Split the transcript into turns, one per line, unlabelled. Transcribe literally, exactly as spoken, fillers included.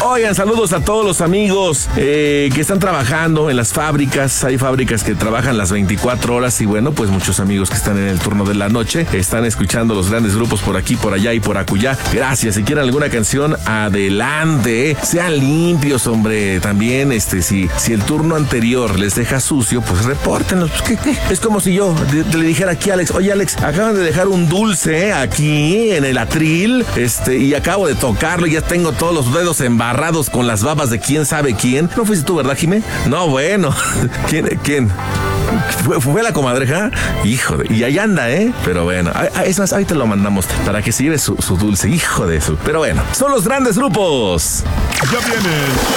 Oigan, saludos a todos los amigos eh, que están trabajando en las fábricas. Hay fábricas que trabajan las veinticuatro horas y bueno, pues muchos amigos que están en el turno de la noche están escuchando los grandes grupos por aquí, por allá y por acullá. Gracias. Si quieren alguna canción, adelante. Sean limpios, hombre. También, este, si, si el turno anterior les deja sucio, pues repórtenlo. ¿Qué, qué? Es como si yo le dijera aquí a Alex, oye Alex, acaban de dejar un dulce aquí en el atril, este, y acabo de tocarlo y ya tengo todos los dedos embarrados con las babas de quién sabe quién. ¿No fuiste tú, verdad, Jimé? No, bueno. ¿Quién? ¿Quién? ¿Fue, fue la comadreja? Hijo de... Y ahí anda, ¿eh? Pero bueno, es más, ahorita lo mandamos para que se lleve su, su dulce. Hijo de su... Pero bueno, son los grandes grupos.
Ya viene